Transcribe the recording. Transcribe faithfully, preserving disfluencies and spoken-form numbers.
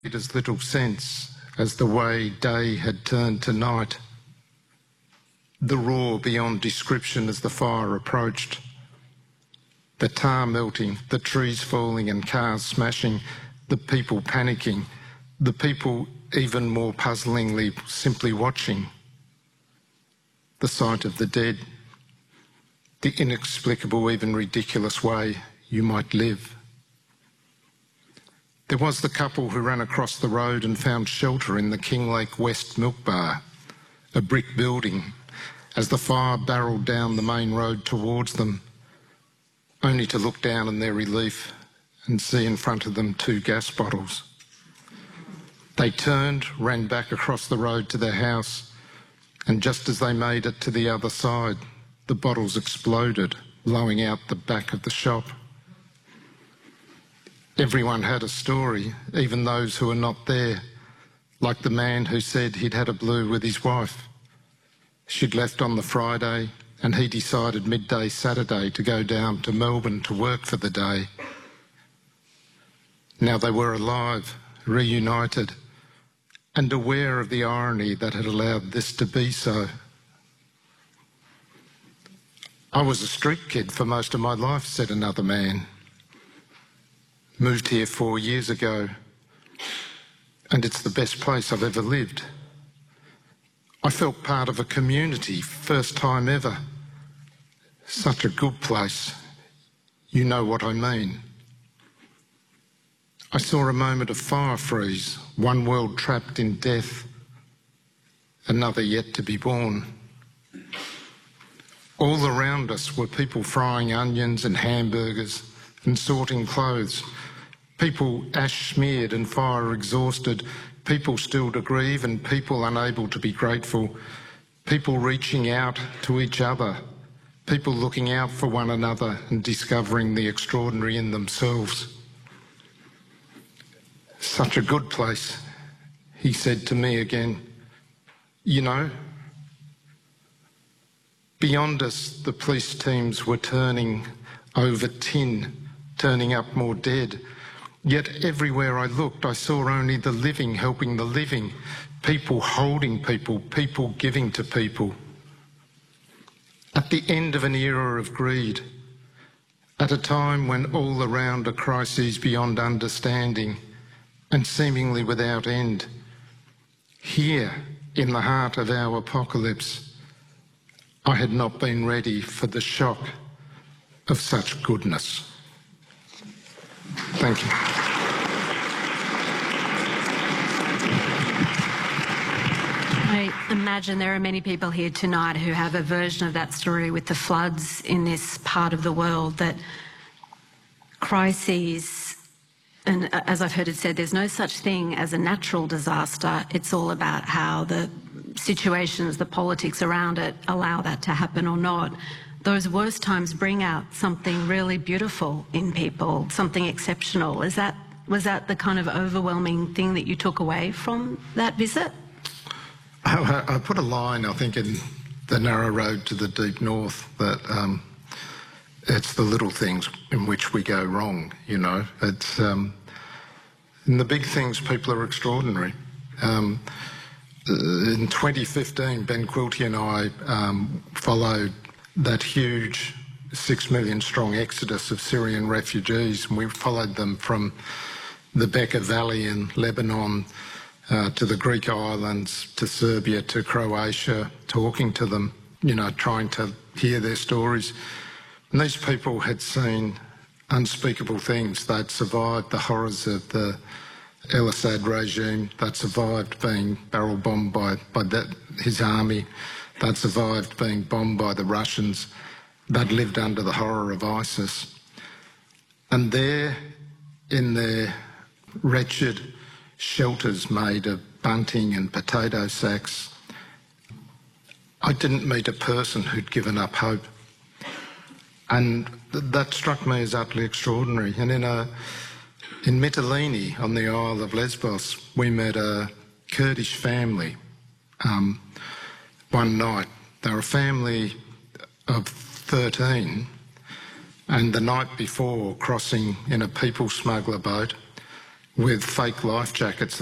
made as little sense as the way day had turned to night. The roar beyond description as the fire approached. The tar melting, the trees falling and cars smashing, the people panicking, the people even more puzzlingly simply watching. The sight of the dead, the inexplicable, even ridiculous way you might live. There was the couple who ran across the road and found shelter in the Kinglake West Milk Bar, a brick building, as the fire barrelled down the main road towards them, only to look down in their relief and see in front of them two gas bottles. They turned, ran back across the road to their house, and just as they made it to the other side, the bottles exploded, blowing out the back of the shop. Everyone had a story, even those who were not there, like the man who said he'd had a blue with his wife. She'd left on the Friday, and he decided midday Saturday to go down to Melbourne to work for the day. Now they were alive, reunited, and aware of the irony that had allowed this to be so. I was a street kid for most of my life, said another man. Moved here four years ago, and it's the best place I've ever lived. I felt part of a community, first time ever. Such a good place. You know what I mean. I saw a moment of fire freeze, one world trapped in death, another yet to be born. All around us were people frying onions and hamburgers and sorting clothes, people ash-smeared and fire-exhausted, people still to grieve and people unable to be grateful, people reaching out to each other, people looking out for one another and discovering the extraordinary in themselves. Such a good place, he said to me again. You know, beyond us, the police teams were turning over tin, turning up more dead. Yet everywhere I looked, I saw only the living helping the living, people holding people, people giving to people. At the end of an era of greed, at a time when all around are crises beyond understanding and seemingly without end, here in the heart of our apocalypse, I had not been ready for the shock of such goodness. Thank you. I imagine there are many people here tonight who have a version of that story with the floods in this part of the world, that crises, and as I've heard it said, there's no such thing as a natural disaster. It's all about how the situations, the politics around it allow that to happen or not. Those worst times bring out something really beautiful in people, something exceptional. Is that, was that the kind of overwhelming thing that you took away from that visit? I, I put a line, I think, in The Narrow Road to the Deep North, that um, it's the little things in which we go wrong, you know. It's, um, in the big things, people are extraordinary. Um, in twenty fifteen, Ben Quilty and I um, followed that huge six million strong exodus of Syrian refugees, and we followed them from the Bekaa Valley in Lebanon uh, to the Greek islands, to Serbia, to Croatia, talking to them, you know, trying to hear their stories. And these people had seen unspeakable things. They'd survived the horrors of the El Assad regime. They'd survived being barrel bombed by, by that, his army. They'd survived being bombed by the Russians. They'd lived under the horror of ISIS. And there, in their wretched shelters made of bunting and potato sacks, I didn't meet a person who'd given up hope. And th that struck me as utterly extraordinary. And in, a, in Mytilene, on the Isle of Lesbos, we met a Kurdish family um, one night. They were a family of thirteen, and the night before, crossing in a people smuggler boat, with fake life jackets